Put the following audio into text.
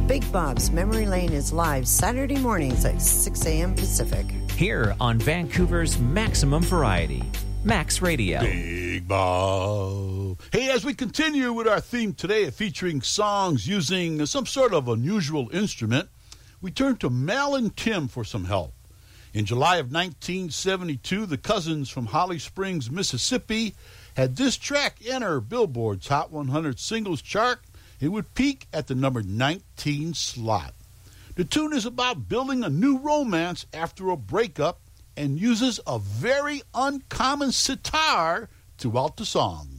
Big Bob's Memory Lane is live Saturday mornings at 6 a.m. Pacific. Here on Vancouver's Maximum Variety, Max Radio. Big Bob. Hey, as we continue with our theme today featuring songs using some sort of unusual instrument, we turn to Mel and Tim for some help. In July of 1972, the Cousins from Holly Springs, Mississippi, had this track enter Billboard's Hot 100 Singles Chart. It would peak at the number 19 slot. The tune is about building a new romance after a breakup and uses a very uncommon sitar throughout the song.